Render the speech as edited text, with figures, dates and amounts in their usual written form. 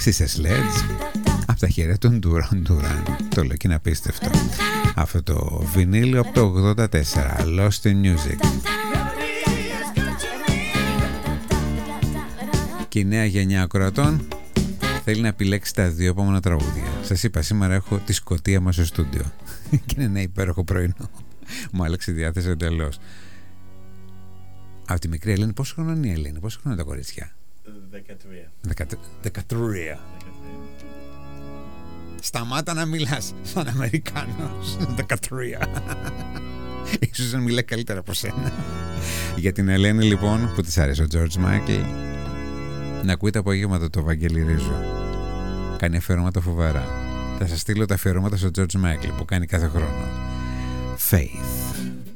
Sister Sledge από τα χέρια του Duran Duran. Το λέω και είναι απίστευτο. Αυτό το βινίλιο από το 84, Lost in Music. Και η νέα γενιά ακροατών θέλει να επιλέξει τα δύο επόμενα τραγούδια. Σας είπα, σήμερα έχω τη Σκωτία μας στο στούντιο. Και είναι ένα υπέροχο πρωινό. Μου άλλαξε η διάθεση εντελώς. Από τη μικρή Ελένη, πόσο χρόνο είναι η Ελένη, πόσο χρόνο είναι τα κορίτσια? 13. Σταμάτα να μιλάς σαν Αμερικάνος. 13. Ίσως να μιλάει καλύτερα από σένα. Για την Ελένη λοιπόν, που της άρεσε ο George Michael, να ακούει τα απογεύματα του Βαγγέλη Ρίζου. Κάνει αφιερώματα φοβερά. Θα σας στείλω τα αφιερώματα στο George Michael που κάνει κάθε χρόνο. Faith.